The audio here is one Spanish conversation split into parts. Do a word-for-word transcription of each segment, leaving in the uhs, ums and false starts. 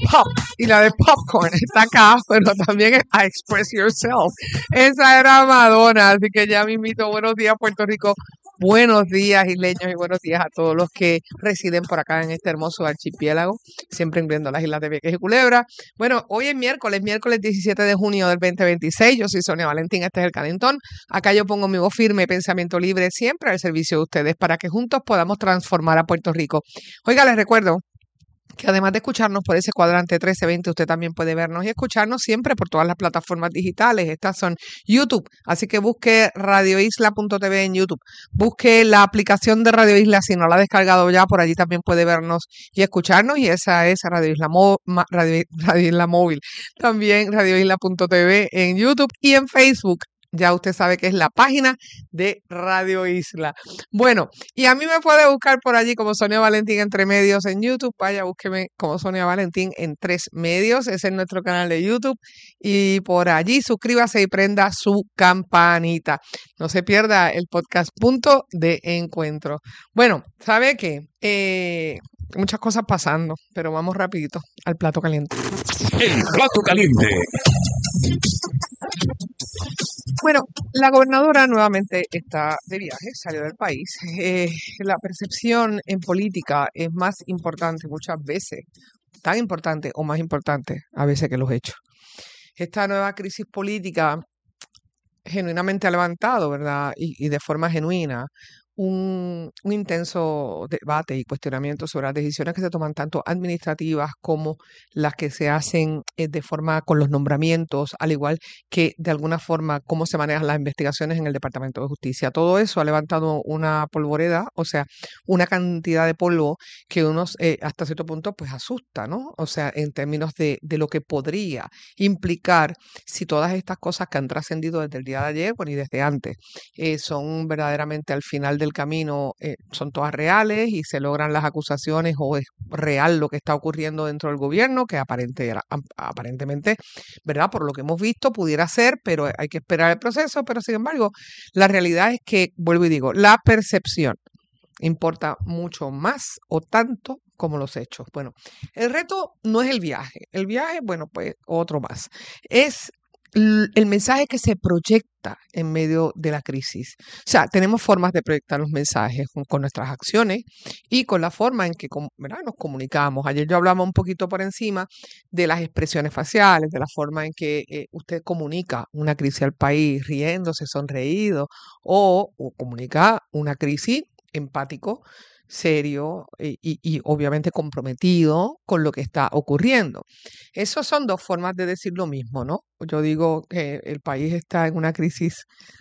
pop y la de popcorn está acá, pero también es a Express Yourself. Esa era Madonna, así que ya me invito. Buenos días, Puerto Rico. Buenos días, isleños, y buenos días a todos los que residen por acá en este hermoso archipiélago, siempre incluyendo las islas de Vieques y Culebra. Bueno, hoy es miércoles, miércoles diecisiete de junio del veinte veintiséis. Yo soy Sonia Valentín, este es el Calentón. Acá yo pongo mi voz firme, pensamiento libre, siempre al servicio de ustedes, para que juntos podamos transformar a Puerto Rico. Oiga, les recuerdo que además de escucharnos por ese cuadrante trece veinte, usted también puede vernos y escucharnos siempre por todas las plataformas digitales. Estas son YouTube, así que busque radio isla punto t v en YouTube. Busque la aplicación de Radio Isla, si no la ha descargado ya, por allí también puede vernos y escucharnos, y esa es Radio Isla, Mo Radio, Radio Isla Móvil. También radio isla punto t v en YouTube y en Facebook. Ya usted sabe que es la página de Radio Isla. Bueno, y a mí me puede buscar por allí como Sonia Valentín Entre Medios en YouTube. Vaya, búsqueme como Sonia Valentín en Tres Medios. Ese es nuestro canal de YouTube. Y por allí suscríbase y prenda su campanita. No se pierda el podcast Punto de Encuentro. Bueno, ¿sabe qué? Eh, muchas cosas pasando, pero vamos rapidito al plato caliente. El plato caliente. Bueno, la gobernadora nuevamente está de viaje, salió del país. Eh, la percepción en política es más importante muchas veces, tan importante o más importante a veces que los hechos. Esta nueva crisis política genuinamente ha levantado, ¿verdad? Y, y de forma genuina, un, un intenso debate y cuestionamiento sobre las decisiones que se toman tanto administrativas como las que se hacen eh, de forma con los nombramientos, al igual que de alguna forma cómo se manejan las investigaciones en el Departamento de Justicia. Todo eso ha levantado una polvoreda, o sea, una cantidad de polvo que unos eh, hasta cierto punto pues asusta, ¿no? O sea, en términos de, de lo que podría implicar si todas estas cosas que han trascendido desde el día de ayer, bueno, y desde antes, eh, son verdaderamente al final del camino, eh, son todas reales y se logran las acusaciones, o es real lo que está ocurriendo dentro del gobierno, que aparente, aparentemente, ¿verdad? Por lo que hemos visto, pudiera ser, pero hay que esperar el proceso. Pero sin embargo, la realidad es que, vuelvo y digo, la percepción importa mucho más o tanto como los hechos. Bueno, el reto no es el viaje. El viaje, bueno, pues otro más. Es el mensaje que se proyecta en medio de la crisis. O sea, tenemos formas de proyectar los mensajes con, con nuestras acciones y con la forma en que, ¿verdad?, nos comunicamos. Ayer yo hablaba un poquito por encima de las expresiones faciales, de la forma en que eh, usted comunica una crisis al país, riéndose, sonreído, o, o comunica una crisis empático, serio y, y, y obviamente comprometido con lo que está ocurriendo. Esas son dos formas de decir lo mismo, ¿no? Yo digo que el país está en una crisis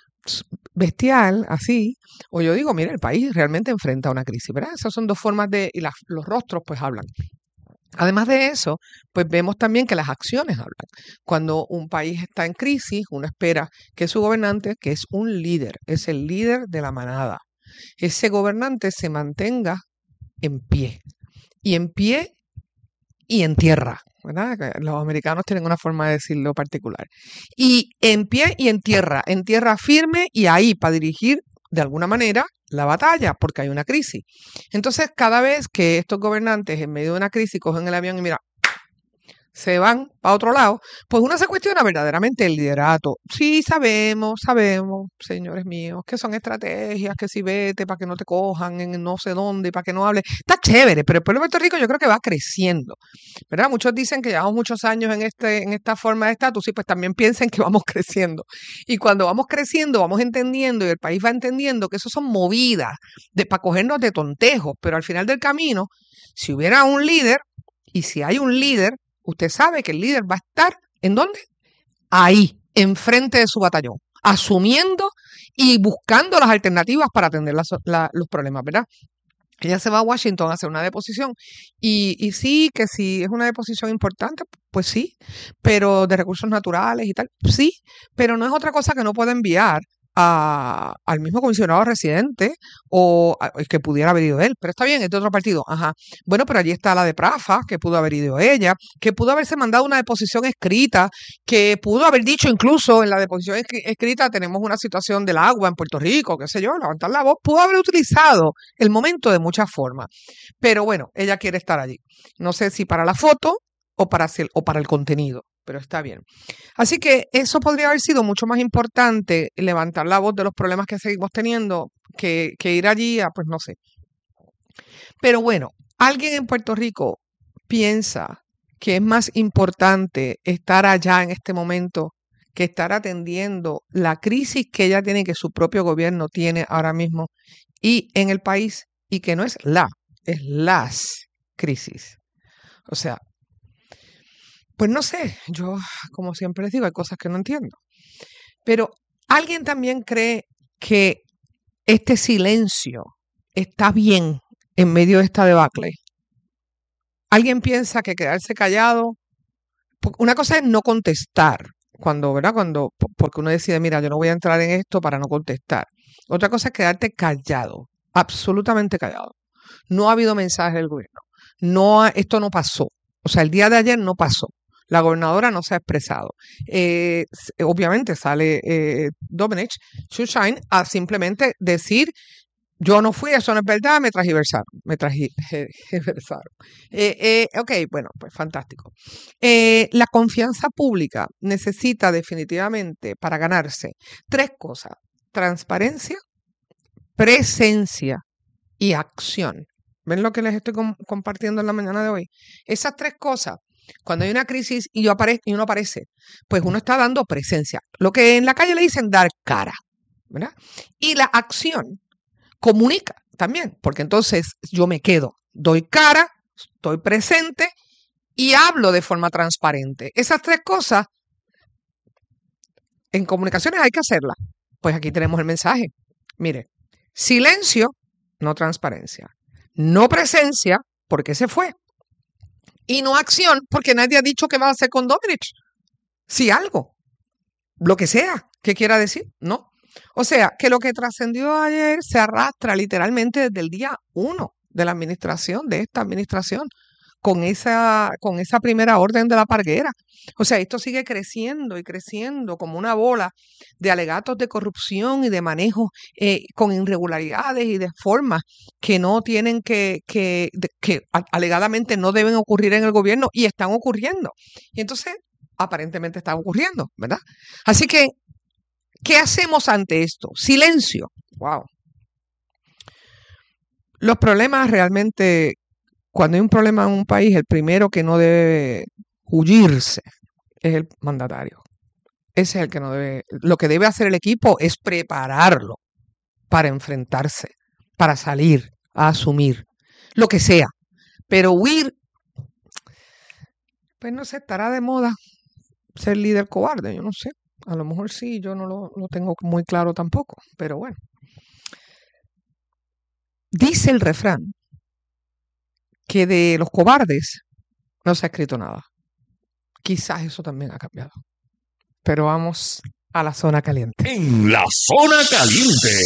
bestial, así, o yo digo, mira, el país realmente enfrenta una crisis, ¿verdad? Esas son dos formas de, y las, los rostros pues hablan. Además de eso, pues vemos también que las acciones hablan. Cuando un país está en crisis, uno espera que su gobernante, que es un líder, es el líder de la manada, ese gobernante se mantenga en pie, y en pie y en tierra, ¿verdad? Los americanos tienen una forma de decirlo particular. Y en pie y en tierra, en tierra firme y ahí para dirigir de alguna manera la batalla, porque hay una crisis. Entonces, cada vez que estos gobernantes en medio de una crisis cogen el avión y mira, se van para otro lado, pues uno se cuestiona verdaderamente el liderato. Sí, sabemos, sabemos, señores míos, que son estrategias, que si vete para que no te cojan en no sé dónde, para que no hable. Está chévere, pero el pueblo de Puerto Rico yo creo que va creciendo, ¿verdad? Muchos dicen que llevamos muchos años en, este, en esta forma de estatus, y pues también piensen que vamos creciendo. Y cuando vamos creciendo, vamos entendiendo, y el país va entendiendo que eso son movidas de, para cogernos de tontejos, pero al final del camino, si hubiera un líder, y si hay un líder, usted sabe que el líder va a estar, ¿en dónde? Ahí, enfrente de su batallón, asumiendo y buscando las alternativas para atender las, la, los problemas, ¿verdad? Ella se va a Washington a hacer una deposición, y, y sí, que si es una deposición importante, pues sí, pero de recursos naturales y tal, sí, pero no es otra cosa que no puede enviar a, al mismo comisionado residente, o a, que pudiera haber ido él, pero está bien, es de otro partido, ajá. Bueno, pero allí está la de Prafa, que pudo haber ido ella, que pudo haberse mandado una deposición escrita, que pudo haber dicho incluso en la deposición escrita, tenemos una situación del agua en Puerto Rico, qué sé yo, levantar la voz, pudo haber utilizado el momento de muchas formas, pero bueno, ella quiere estar allí. No sé si para la foto o para, hacer, o para el contenido, pero está bien. Así que eso podría haber sido mucho más importante, levantar la voz de los problemas que seguimos teniendo, que, que ir allí a, pues no sé. Pero bueno, alguien en Puerto Rico piensa que es más importante estar allá en este momento que estar atendiendo la crisis que ella tiene, que su propio gobierno tiene ahora mismo y en el país, y que no es la, es las crisis. O sea, pues no sé, yo como siempre les digo, hay cosas que no entiendo. Pero alguien también cree que este silencio está bien en medio de esta debacle. Alguien piensa que quedarse callado, una cosa es no contestar, cuando, ¿verdad? Cuando, porque uno decide, mira, yo no voy a entrar en esto para no contestar. Otra cosa es quedarte callado, absolutamente callado. No ha habido mensaje del gobierno. No ha, esto no pasó. O sea, el día de ayer no pasó. La gobernadora no se ha expresado. Eh, obviamente sale eh, Domenech Sunshine a simplemente decir, yo no fui, eso no es verdad, me transversaron. Me transversaron. Eh, eh, ok, bueno, pues fantástico. Eh, la confianza pública necesita definitivamente para ganarse tres cosas: transparencia, presencia y acción. ¿Ven lo que les estoy com- compartiendo en la mañana de hoy? Esas tres cosas, cuando hay una crisis y, yo apare y uno aparece, pues uno está dando presencia. Lo que en la calle le dicen dar cara, ¿verdad? Y la acción comunica también, porque entonces yo me quedo, doy cara, estoy presente y hablo de forma transparente. Esas tres cosas en comunicaciones hay que hacerlas. Pues aquí tenemos el mensaje. Mire, silencio, no transparencia. No presencia, porque se fue. Y no acción, porque nadie ha dicho qué va a hacer con Domenech. Si algo, lo que sea, que quiera decir, no. O sea, que lo que trascendió ayer se arrastra literalmente desde el día uno de la administración, de esta administración, con esa, con esa primera orden de la parguera. O sea, esto sigue creciendo y creciendo como una bola de alegatos de corrupción y de manejo eh, con irregularidades y de formas que no tienen que, que, de, que alegadamente no deben ocurrir en el gobierno y están ocurriendo. Y entonces, aparentemente están ocurriendo, ¿verdad? Así que, ¿qué hacemos ante esto? Silencio. Wow. Los problemas realmente, cuando hay un problema en un país, el primero que no debe huirse es el mandatario. Ese es el que no debe. Lo que debe hacer el equipo es prepararlo para enfrentarse, para salir a asumir lo que sea. Pero huir, pues no sé, estará de moda ser líder cobarde, yo no sé. A lo mejor sí, yo no lo, lo tengo muy claro tampoco, pero bueno. Dice el refrán que de los cobardes no se ha escrito nada. Quizás eso también ha cambiado. Pero vamos a la zona caliente. En la zona caliente.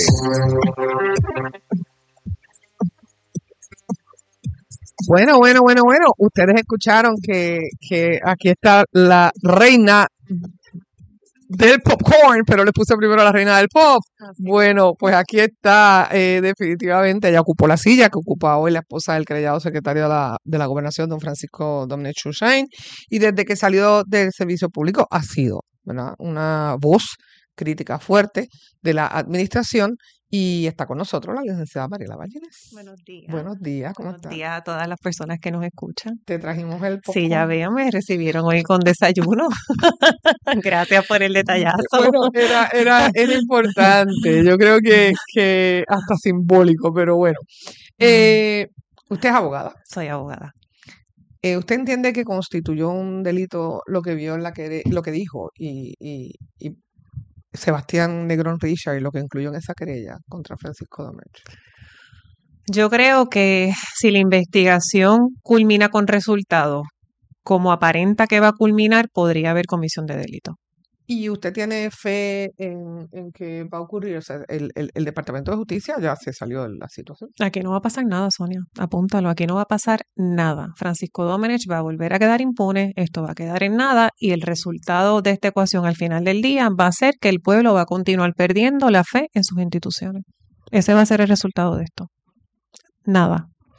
Bueno, bueno, bueno, bueno. Ustedes escucharon que, que aquí está la reina del popcorn, pero le puse primero a la reina del pop. Bueno, pues aquí está, eh, definitivamente, ella ocupó la silla que ocupa hoy la esposa del querellado secretario de la, de la Gobernación, don Francisco Domenech Sunshine, y desde que salió del servicio público ha sido, ¿verdad?, una voz crítica fuerte de la administración, y está con nosotros la licenciada Mariela Ballines. Buenos días. Buenos días, ¿cómo Buenos estás? días a todas las personas que nos escuchan. Te trajimos el popcorn. Sí, ya veo, me recibieron hoy con desayuno. Gracias por el detallazo. Bueno, era, era, era importante, yo creo que, que hasta simbólico, pero bueno. Eh, usted es abogada. Soy abogada. Eh, ¿Usted entiende que constituyó un delito lo que vio en la que lo que dijo y, y, y Sebastián Negrón Richard y lo que incluyó en esa querella contra Francisco Domenech? Yo creo que si la investigación culmina con resultados como aparenta que va a culminar, podría haber comisión de delito. ¿Y usted tiene fe en, en que va a ocurrir? O sea, el, el, el Departamento de Justicia ya se salió de la situación. Aquí no va a pasar nada, Sonia. Apúntalo, aquí no va a pasar nada. Francisco Domenech va a volver a quedar impune, esto va a quedar en nada y el resultado de esta ecuación al final del día va a ser que el pueblo va a continuar perdiendo la fe en sus instituciones. Ese va a ser el resultado de esto. Nada.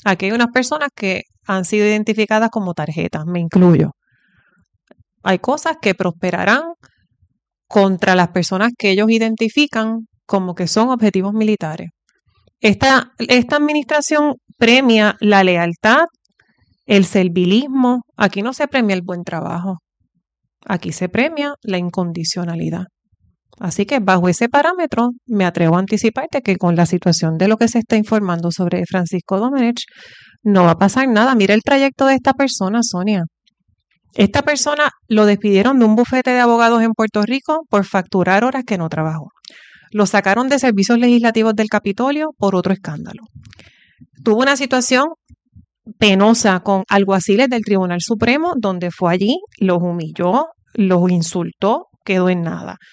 Aquí hay unas personas que han sido identificadas como tarjetas, me incluyo. Hay cosas que prosperarán contra las personas que ellos identifican como que son objetivos militares. Esta, esta administración premia la lealtad, el servilismo. Aquí no se premia el buen trabajo. Aquí se premia la incondicionalidad. Así que bajo ese parámetro me atrevo a anticiparte que con la situación de lo que se está informando sobre Francisco Domenech no va a pasar nada. Mira el trayecto de esta persona, Sonia. Esta persona lo despidieron de un bufete de abogados en Puerto Rico por facturar horas que no trabajó. Lo sacaron de servicios legislativos del Capitolio por otro escándalo. Tuvo una situación penosa con alguaciles del Tribunal Supremo, donde fue allí, los humilló, los insultó, quedó en nada.